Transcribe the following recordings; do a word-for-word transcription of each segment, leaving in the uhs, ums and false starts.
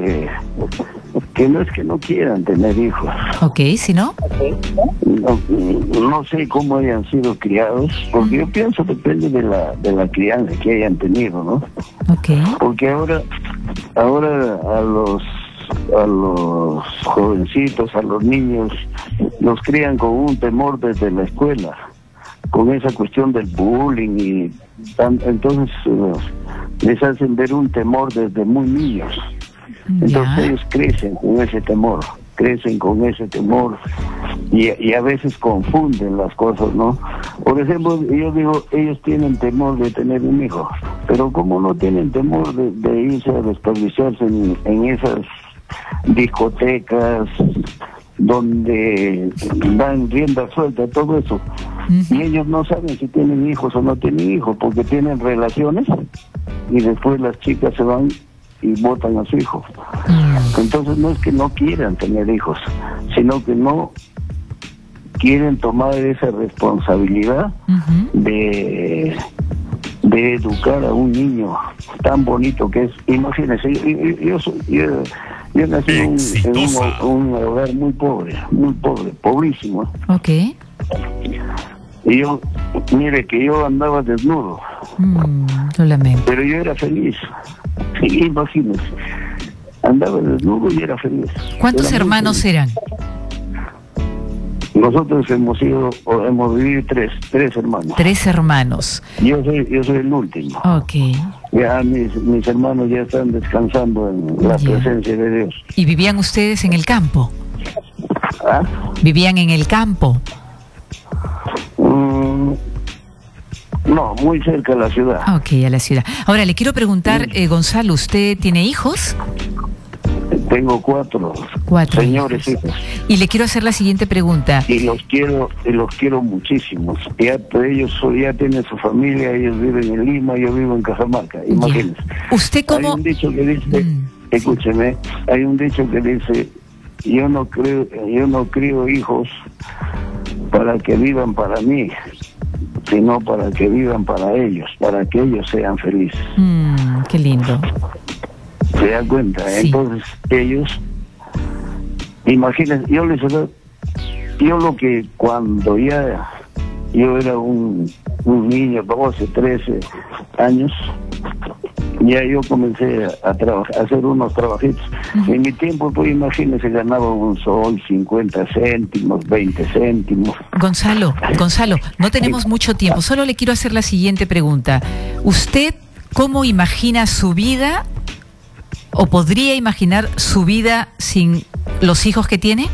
que, que no es que no quieran tener hijos. Ok, ¿si no? No, no sé cómo hayan sido criados, porque yo pienso depende de la de la crianza que hayan tenido, ¿no? Ok. Porque ahora, ahora a los a los jovencitos, a los niños, los crían con un temor desde la escuela, con esa cuestión del bullying y tan, entonces uh, les hacen ver un temor desde muy niños. Entonces Ya. ellos crecen con ese temor, crecen con ese temor y, y a veces confunden las cosas, ¿no? Por ejemplo, yo digo, ellos tienen temor de tener un hijo, pero como no tienen temor de, de irse a desperdiciarse en, en esas discotecas donde dan rienda suelta, todo eso, Uh-huh. y ellos no saben si tienen hijos o no tienen hijos, porque tienen relaciones y después las chicas se van y botan a su hijo. Mm. Entonces no es que no quieran tener hijos, sino que no quieren tomar esa responsabilidad Uh-huh. de de educar a un niño tan bonito que es. Imagínense, yo, yo, yo, soy- yo, yo nací en un, en un, un hogar muy pobre, muy pobre, pobrísimo. Ok. Y yo, mire que yo andaba desnudo, Mm, lo lamento. pero yo era feliz. Sí, imagínense, andaba desnudo y era feliz. ¿Cuántos Era muy hermanos feliz. eran? Nosotros hemos sido, o hemos vivido tres, tres hermanos. Tres hermanos. Yo soy, yo soy el último. Ok. Ya mis, mis hermanos ya están descansando en la Ya. presencia de Dios. ¿Y vivían ustedes en el campo? ¿Ah? ¿Vivían en el campo? Mm, no, muy cerca de la ciudad. Ok, a la ciudad. Ahora, le quiero preguntar, eh, Gonzalo, ¿usted tiene hijos? Tengo cuatro, Cuatro señores hijos. hijos. Y le quiero hacer la siguiente pregunta. Y los quiero, y los quiero muchísimo. Ya, ellos ya tienen su familia, ellos viven en Lima, yo vivo en Cajamarca, imagínense. Ya. ¿Usted Hay cómo...? un dicho que dice, Mm, escúcheme, hay un dicho que dice, yo no creo, yo no crío hijos para que vivan para mí, sino para que vivan para ellos, para que ellos sean felices. mm, qué lindo. ¿Se dan cuenta? Sí. Entonces ellos, imagínense, yo les yo lo que cuando ya yo era un, un niño, doce, trece años, ya yo comencé a, a trabajar, a hacer unos trabajitos. Uh-huh. En mi tiempo, pues imagínense, ganaba un sol, cincuenta céntimos, veinte céntimos. Gonzalo, Gonzalo, no tenemos mucho tiempo. Solo le quiero hacer la siguiente pregunta. ¿Usted cómo imagina su vida o podría imaginar su vida sin los hijos que tiene?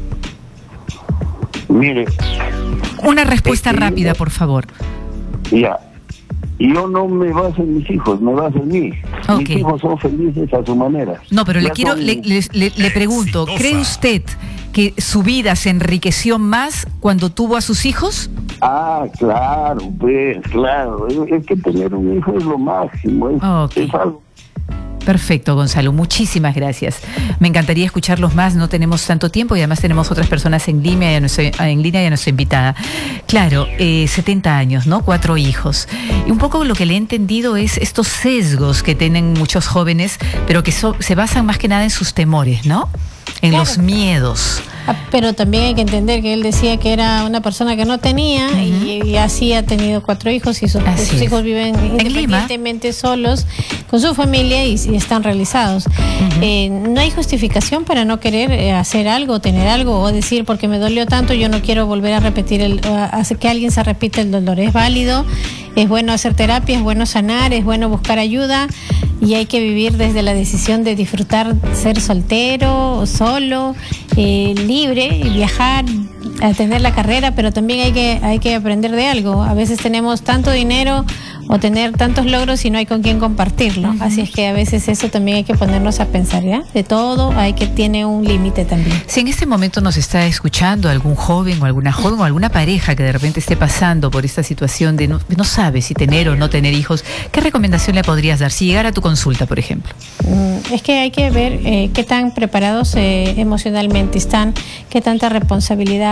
Mire, Una respuesta Es que yo- rápida, por favor. ya, yo no me baso en mis hijos, me baso en mí. Ok. Mis hijos son felices a su manera. No, pero le Ya quiero, son- le, le- le- le pregunto, Exitosa. ¿cree usted que su vida se enriqueció más cuando tuvo a sus hijos? Ah, claro, pues, claro. Es, es que tener un hijo es lo máximo. Es, Ok. es algo. Perfecto, Gonzalo, muchísimas gracias. Me encantaría escucharlos más, no tenemos tanto tiempo y además tenemos otras personas en línea y a nuestra, en línea y a nuestra invitada. Claro, eh, setenta años, ¿no? Cuatro hijos. Y un poco lo que le he entendido es estos sesgos que tienen muchos jóvenes, pero que so- se basan más que nada en sus temores, ¿no? En Claro. los miedos. Ah, pero también hay que entender que él decía que era una persona que no tenía Ujú. y, y así ha tenido cuatro hijos y sus, Así sus es. hijos viven Lima. independientemente solos con su familia y, y están realizados. Eh, no hay justificación para no querer eh, hacer algo, tener algo o decir porque me dolió tanto yo no quiero volver a repetir, el, a hacer que alguien se repita el dolor. Es válido, es bueno hacer terapia, es bueno sanar, es bueno buscar ayuda y hay que vivir desde la decisión de disfrutar ser soltero, solo, eh, libre, y viajar, a tener la carrera, pero también hay que, hay que aprender de algo. A veces tenemos tanto dinero o tener tantos logros y no hay con quién compartirlo. Uh-huh. Así es que a veces eso también hay que ponernos a pensar, ¿ya? De todo hay que tiene un límite también. Si en este momento nos está escuchando algún joven o alguna joven o alguna pareja que de repente esté pasando por esta situación de no, no sabe si tener o no tener hijos, ¿qué recomendación le podrías dar si llegara a tu consulta, por ejemplo? Mm, es que hay que ver eh, qué tan preparados eh, emocionalmente están, qué tanta responsabilidad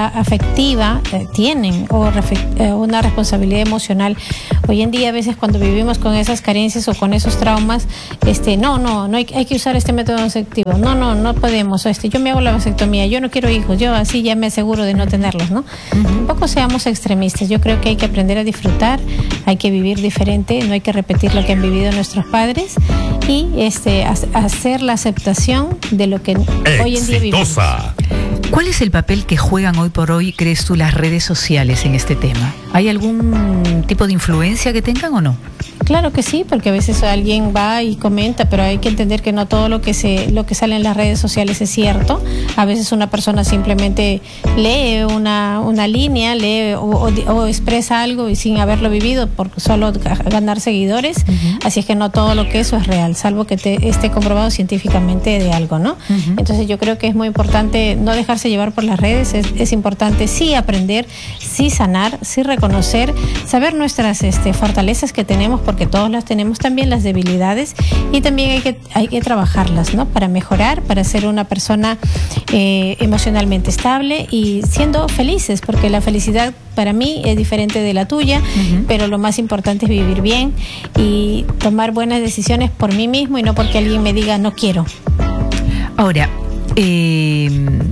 responsabilidad afectiva eh, tienen o eh, una responsabilidad emocional. Hoy en día a veces cuando vivimos con esas carencias o con esos traumas, este, no, no, no hay, hay que usar este método anticonceptivo, no, no, no podemos, este, yo me hago la vasectomía, yo no quiero hijos, yo así ya me aseguro de no tenerlos, ¿no? Uh-huh. Tampoco seamos extremistas, yo creo que hay que aprender a disfrutar, hay que vivir diferente, no hay que repetir lo que han vivido nuestros padres y este, a, hacer la aceptación de lo que Exitosa. Hoy en día vivimos. ¿Cuál es el papel que juegan hoy por hoy, crees tú, las redes sociales en este tema? ¿Hay algún tipo de influencia que tengan o no? Claro que sí, porque a veces alguien va y comenta, pero hay que entender que no todo lo que se lo que sale en las redes sociales es cierto. A veces una persona simplemente lee una, una línea, lee o, o, o expresa algo y sin haberlo vivido por solo ganar seguidores. Uh-huh. Así es que no todo lo que eso es real, salvo que te, esté comprobado científicamente de algo, ¿no? Uh-huh. Entonces yo creo que es muy importante no dejarse llevar por las redes, es, es importante sí aprender, sí sanar, sí reconocer, saber nuestras este, fortalezas que tenemos, porque todos las tenemos, también las debilidades, y también hay que, hay que trabajarlas, ¿no? Para mejorar, para ser una persona eh, emocionalmente estable y siendo felices, porque la felicidad para mí es diferente de la tuya, uh-huh. pero lo más importante es vivir bien y tomar buenas decisiones por mí mismo y no porque alguien me diga no quiero. Ahora, eh...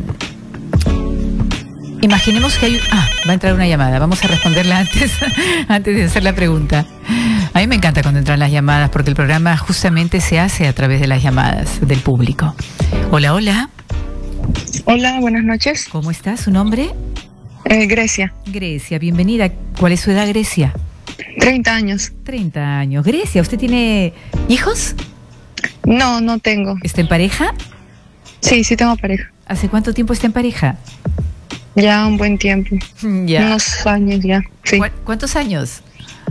imaginemos que hay... Ah, va a entrar una llamada. Vamos a responderla antes, antes de hacer la pregunta. A mí me encanta cuando entran las llamadas porque el programa justamente se hace a través de las llamadas del público. Hola, hola. Hola, buenas noches. ¿Cómo está? ¿Su nombre? Eh, Grecia. Grecia, bienvenida. ¿Cuál es su edad, Grecia? treinta años. treinta años. Grecia, ¿usted tiene hijos? No, no tengo. ¿Está en pareja? Sí, sí tengo pareja. ¿Hace cuánto tiempo está en pareja? Ya un buen tiempo. Ya. Unos años ya. Sí. ¿Cu- ¿Cuántos años?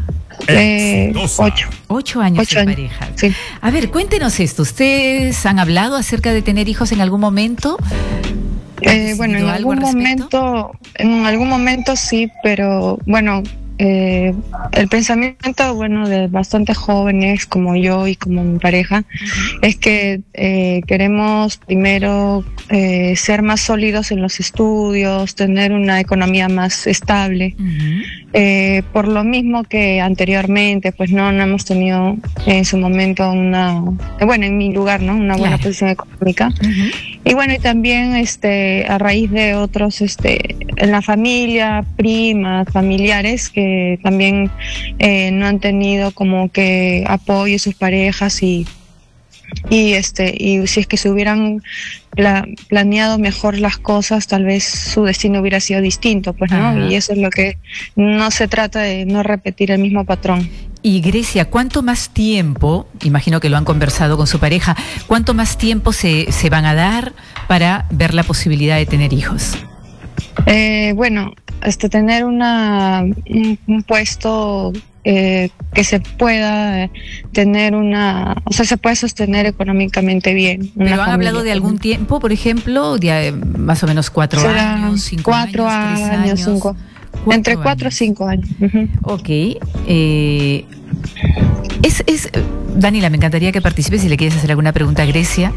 Eh, ocho. Ocho años ocho en años. pareja. Sí. A ver, cuéntenos esto. ¿Ustedes han hablado acerca de tener hijos en algún momento? Eh, bueno, en algún momento, en algún momento sí, pero bueno, eh, el pensamiento, bueno, de bastantes jóvenes como yo y como mi pareja, uh-huh. es que eh, queremos primero eh, ser más sólidos en los estudios, tener una economía más estable. Uh-huh. Eh, por lo mismo que anteriormente, pues no, no hemos tenido en su momento una, bueno, en mi lugar, ¿no? Una buena claro. posición económica. Uh-huh. Y bueno, y también este, a raíz de otros, este, en la familia, primas, familiares que también eh, no han tenido como que apoyo de sus parejas y y este y si es que se hubieran pla- planeado mejor las cosas, tal vez su destino hubiera sido distinto, pues, ¿no? Ajá. Y eso es lo que no se trata de no repetir el mismo patrón. Y Grecia, ¿cuánto más tiempo, imagino que lo han conversado con su pareja, cuánto más tiempo se, se van a dar para ver la posibilidad de tener hijos? Eh, bueno, este tener una un, un puesto eh, que se pueda tener una, o sea, se puede sostener económicamente bien. ¿Pero han hablado de algún tiempo, por ejemplo, de más o menos cuatro años, cinco cuatro años, tres años, años? cinco, cuatro entre cuatro o cinco años. Uh-huh. Ok. Eh, es, es, Daniela, me encantaría que participes si le quieres hacer alguna pregunta a Grecia.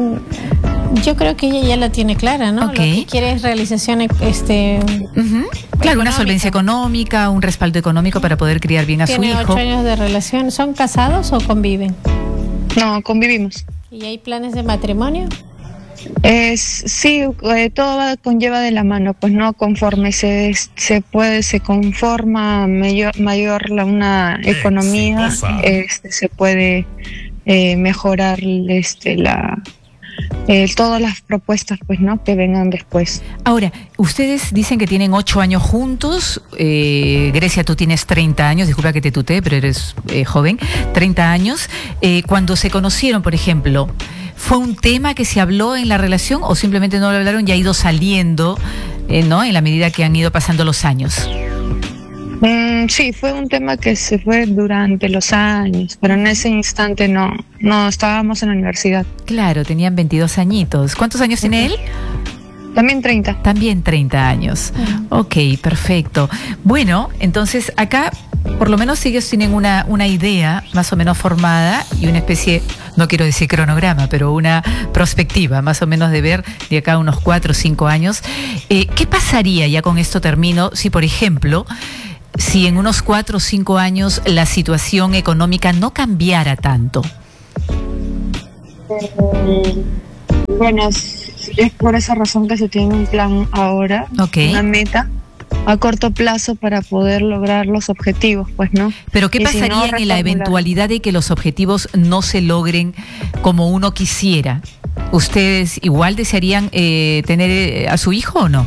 Yo creo que ella ya la tiene clara, ¿no? Okay. Lo que quiere es realización, este... Uh-huh. Claro, una solvencia económica, un respaldo económico para poder criar bien a su hijo. Tiene ocho años de relación. ¿Son casados o conviven? No, convivimos. ¿Y hay planes de matrimonio? Es, sí, eh, todo va, conlleva de la mano, pues no, conforme se se puede, se conforma mayor, mayor la, una economía, este, se puede eh, mejorar este la eh, todas las propuestas, pues no, que vengan después. Ahora, ustedes dicen que tienen ocho años juntos. eh, Grecia, tú tienes treinta años, disculpa que te tutee, pero eres eh, joven, treinta años. Eh, cuando se conocieron, por ejemplo, ¿fue un tema que se habló en la relación o simplemente no lo hablaron y ha ido saliendo, eh, ¿no? En la medida que han ido pasando los años. Mm, sí, fue un tema que se fue durante los años, pero en ese instante no, no estábamos en la universidad. Claro, tenían veintidós añitos. ¿Cuántos años tiene él? También treinta. También treinta años. Uh-huh. Ok, perfecto. Bueno, entonces acá por lo menos ellos tienen una, una idea más o menos formada y una especie no quiero decir cronograma, pero una perspectiva más o menos de ver de acá a unos cuatro o cinco años. Eh, ¿Qué pasaría, ya con esto termino, si por ejemplo, si en unos cuatro o cinco años la situación económica no cambiara tanto? Eh, bueno, es por esa razón que se tiene un plan ahora, okay. Una meta a corto plazo para poder lograr los objetivos, pues, ¿no? Pero ¿qué y pasaría si no, en la eventualidad de que los objetivos no se logren como uno quisiera? ¿Ustedes igual desearían eh, tener a su hijo o no?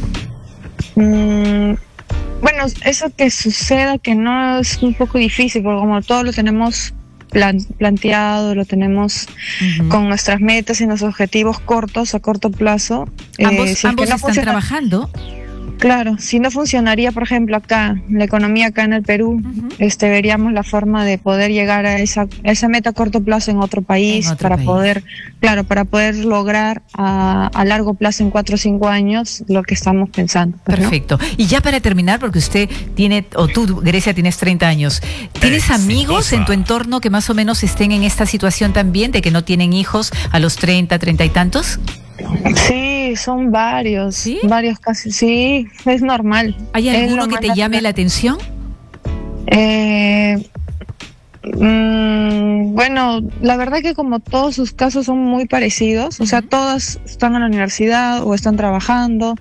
Mm, bueno, eso que suceda, que no, es un poco difícil, porque como todo lo tenemos plan, planteado, lo tenemos uh-huh. con nuestras metas y nuestros objetivos cortos, a corto plazo. ¿Ambos, eh, si ambos es que no están funciona, trabajando? Claro, si no funcionaría, por ejemplo, acá, la economía acá en el Perú, uh-huh. este, veríamos la forma de poder llegar a esa, a esa meta a corto plazo en otro país, en otro para país. poder, claro, para poder lograr a, a largo plazo, en cuatro o cinco años, lo que estamos pensando. Perfecto. ¿No? Y ya para terminar, porque usted tiene, o tú, Grecia, tienes treinta años, ¿tienes amigos en tu entorno que más o menos estén en esta situación también, de que no tienen hijos a los treinta, treinta y tantos? Sí, son varios, ¿Sí? varios casi, sí, es normal. ¿Hay alguno que te natural. llame la atención? Eh, mmm, bueno, la verdad que como todos sus casos son muy parecidos, o sea, todas están en la universidad o están trabajando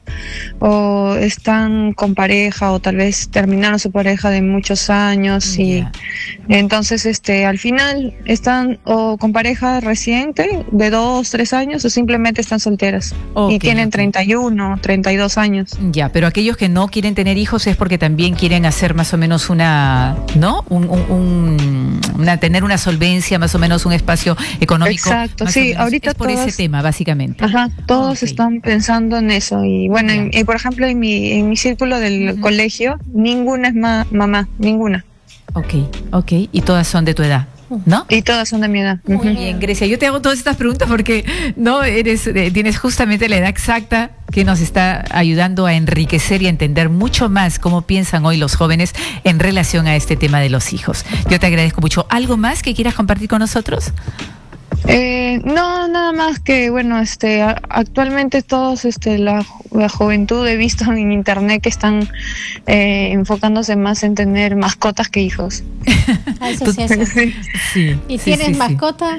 o están con pareja o tal vez terminaron su pareja de muchos años y yeah. entonces este al final están o con pareja reciente de dos, tres años o simplemente están solteras okay, y tienen okay. treinta y uno, treinta y dos años. Ya, pero aquellos que no quieren tener hijos es porque también quieren hacer más o menos una, ¿no? Un, un, un una tener una solvencia, más o menos un espacio económico. Exacto, sí, ahorita es por todos, ese tema, básicamente. Ajá, todos okay. están pensando en eso. Y bueno, en, y por ejemplo, en mi, en mi círculo del uh-huh. colegio, ninguna es ma- mamá, ninguna. Ok, ok, y todas son de tu edad, ¿no? Y todas son de mi edad. Muy uh-huh. bien, Grecia, yo te hago todas estas preguntas porque no eres, eh, tienes justamente la edad exacta que nos está ayudando a enriquecer y a entender mucho más cómo piensan hoy los jóvenes en relación a este tema de los hijos. Yo te agradezco mucho. ¿Algo más que quieras compartir con nosotros? Eh, no, nada más que, bueno, este, a, actualmente todos, este, la, la juventud he visto en internet que están eh, enfocándose más en tener mascotas que hijos. Ah, eso sí, eso. Sí. Sí. ¿Y sí, tienes sí, mascota?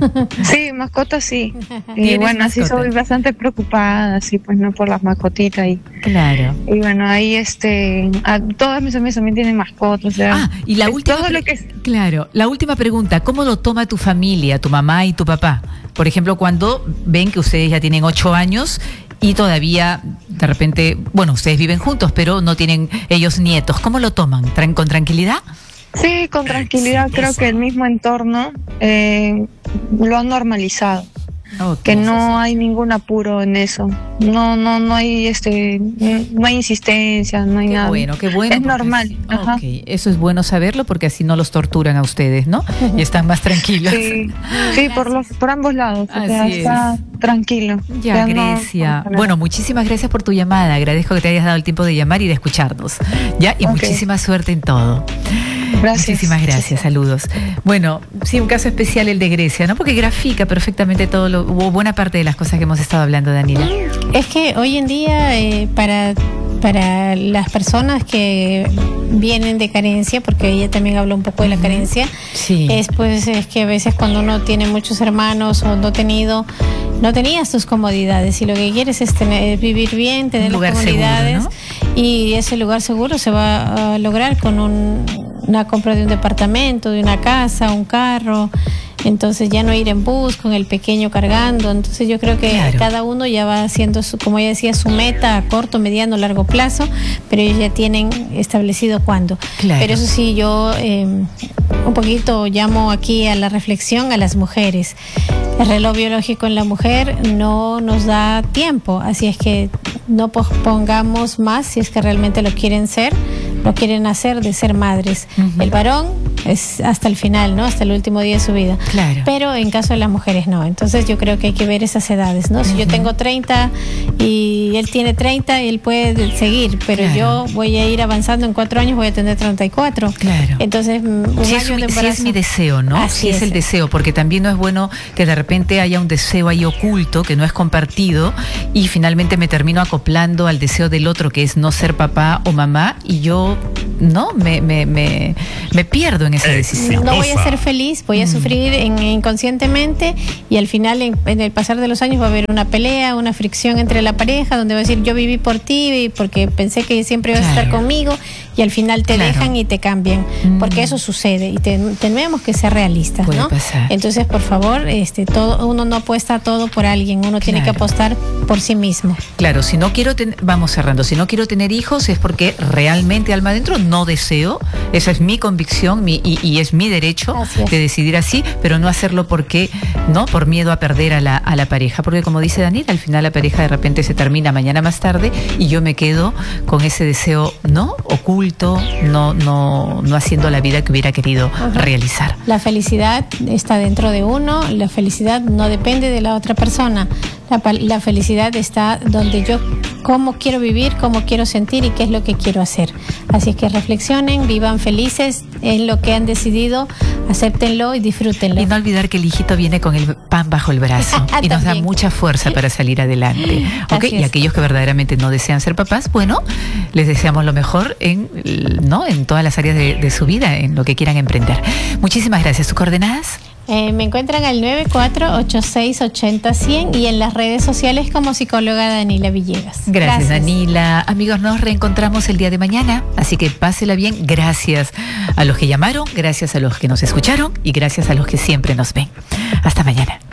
Sí, mascotas sí. Y bueno, así soy bastante preocupada, así pues no por las mascotitas y. Claro. Y bueno, ahí este, a, todas mis amigas también tienen mascotas. O sea, ah, y la última. Todo lo que es... Claro, la última pregunta, ¿cómo lo toma tu familia, tu mamá y tu papá? Por ejemplo, cuando ven que ustedes ya tienen ocho años y todavía, de repente, bueno, ustedes viven juntos, pero no tienen ellos nietos, ¿cómo lo toman? ¿Tran- con tranquilidad? Sí, con tranquilidad. Creo que el mismo entorno eh, lo han normalizado. Okay, que no hay ningún apuro en eso. No, no, no hay este, no hay insistencia, no hay qué nada. Bueno, qué bueno. Es normal. Sí. Ajá. Okay. Eso es bueno saberlo porque así no los torturan a ustedes, ¿no? Y están más tranquilos. Sí, sí, por los, por ambos lados. Así o sea, es. Está tranquilo. Ya, Grecia. No, bueno, muchísimas gracias por tu llamada. Agradezco que te hayas dado el tiempo de llamar y de escucharnos. Ya, y okay. muchísima suerte en todo. Gracias. Muchísimas gracias, saludos. Bueno, sí, un caso especial el de Grecia, ¿no? Porque grafica perfectamente todo lo, o buena parte de las cosas que hemos estado hablando, Daniela. Es que hoy en día, eh, para, para las personas que vienen de carencia, porque ella también habló un poco de la carencia, sí. es pues es que a veces cuando uno tiene muchos hermanos o no ha tenido, no tenías tus comodidades y lo que quieres es tener, vivir bien, tener las comodidades seguro, ¿no? Y ese lugar seguro se va a lograr con un, una compra de un departamento, de una casa, un carro. Entonces ya no ir en bus con el pequeño cargando. Entonces yo creo que claro. cada uno ya va haciendo, su, como ella decía, su meta a corto, mediano, largo plazo, pero ellos ya tienen establecido cuándo. Claro. Pero eso sí, yo eh, un poquito llamo aquí a la reflexión a las mujeres. El reloj biológico en la mujer no nos da tiempo, así es que no pospongamos más si es que realmente lo quieren ser, lo quieren hacer de ser madres. Uh-huh. El varón es hasta el final, ¿no? Hasta el último día de su vida. Claro. Pero en caso de las mujeres no. Entonces yo creo que hay que ver esas edades, ¿no? Si uh-huh. yo tengo treinta y él tiene treinta, él puede seguir, pero claro. yo voy a ir avanzando, en cuatro años voy a tener treinta y cuatro. Claro. Entonces, un si año es, mi, de embarazo. si es mi deseo, ¿no? Así si es, es el deseo, porque también no es bueno que de repente haya un deseo ahí oculto, que no es compartido, y finalmente me termino acoplando al deseo del otro, que es no ser papá o mamá, y yo, ¿no? Me, me, me, me pierdo en esa decisión. No voy a ser feliz, voy a sufrir en, inconscientemente, y al final, en, en el pasar de los años, va a haber una pelea, una fricción entre la pareja, donde va a decir, yo viví por ti, porque pensé que siempre ibas claro. a estar conmigo, y al final te claro. dejan y te cambian, mm. porque eso sucede, y te, tenemos que ser realistas, Puede ¿no? pasar. Entonces, por favor, este, todo, uno no apuesta todo por alguien, uno claro. tiene que apostar por sí mismo. Claro, si no quiero tener, vamos cerrando, si no quiero tener hijos es porque realmente alma adentro no deseo, esa es mi convicción mi, y, y es mi derecho es. de decidir así, pero no hacerlo porque, no, por miedo a perder a la, a la pareja, porque como dice Daniela, al final la pareja de repente se termina mañana más tarde y yo me quedo con ese deseo, ¿no? Oculto, no, no, no haciendo la vida que hubiera querido uh-huh. realizar. La felicidad está dentro de uno, la felicidad no depende de la otra persona. La, la felicidad está donde yo, cómo quiero vivir, cómo quiero sentir y qué es lo que quiero hacer. Así es que reflexionen, vivan felices en lo que han decidido, acéptenlo y disfrútenlo. Y no olvidar que el hijito viene con el pan bajo el brazo y nos da mucha fuerza para salir adelante. ¿Okay? Y aquellos que verdaderamente no desean ser papás, bueno, les deseamos lo mejor en, ¿no? en todas las áreas de, de su vida, en lo que quieran emprender. Muchísimas gracias. ¿Tus coordenadas? Eh, me encuentran al nueve cuatro ocho seis ocho cero cien y en las redes sociales como psicóloga Danila Villegas. Gracias, Gracias, Danila. Amigos, nos reencontramos el día de mañana, así que pásela bien. Gracias a los que llamaron, gracias a los que nos escucharon y gracias a los que siempre nos ven. Hasta mañana.